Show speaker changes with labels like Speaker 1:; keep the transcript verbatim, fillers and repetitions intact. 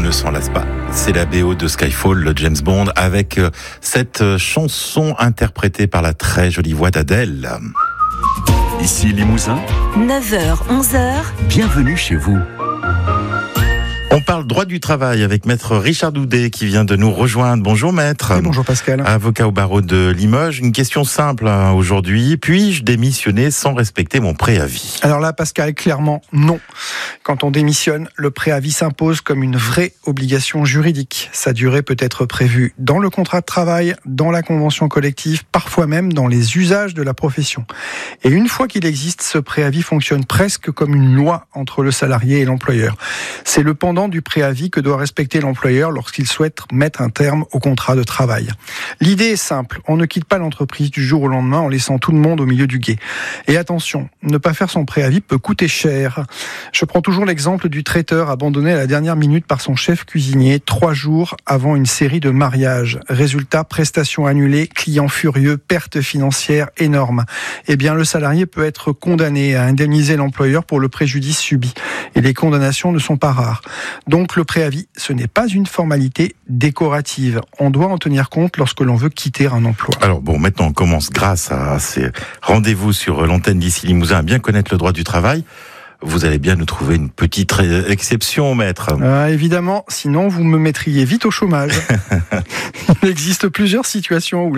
Speaker 1: ne s'en lasse pas. C'est la B O de Skyfall, le James Bond, avec cette chanson interprétée par la très jolie voix d'Adèle.
Speaker 2: Ici Limousin.
Speaker 3: neuf heures, onze heures.
Speaker 2: Bienvenue chez vous.
Speaker 1: On parle droit du travail avec maître Richard Doudet qui vient de nous rejoindre. Bonjour maître.
Speaker 4: Oui, bonjour Pascal.
Speaker 1: Avocat au barreau de Limoges. Une question simple hein, aujourd'hui. Puis-je démissionner sans respecter mon préavis ?
Speaker 4: Alors là, Pascal, clairement, non. Quand on démissionne, le préavis s'impose comme une vraie obligation juridique. Sa durée peut être prévue dans le contrat de travail, dans la convention collective, parfois même dans les usages de la profession. Et une fois qu'il existe, ce préavis fonctionne presque comme une loi entre le salarié et l'employeur. C'est le pendant du préavis que doit respecter l'employeur lorsqu'il souhaite mettre un terme au contrat de travail. L'idée est simple, on ne quitte pas l'entreprise du jour au lendemain en laissant tout le monde au milieu du gué. Et attention, ne pas faire son préavis peut coûter cher. Je prends toujours l'exemple du traiteur abandonné à la dernière minute par son chef cuisinier, trois jours avant une série de mariages. Résultat, prestations annulées, clients furieux, pertes financières énormes. Eh bien, le salarié peut être condamné à indemniser l'employeur pour le préjudice subi. Et les condamnations ne sont pas rares. Donc le préavis, ce n'est pas une formalité décorative. On doit en tenir compte lorsque l'on veut quitter un emploi.
Speaker 1: Alors bon, maintenant on commence grâce à ces rendez-vous sur l'antenne d'ici Limousin à bien connaître le droit du travail. Vous allez bien nous trouver une petite exception, maître.
Speaker 4: Euh, évidemment, sinon vous me mettriez vite au chômage. Il existe plusieurs situations où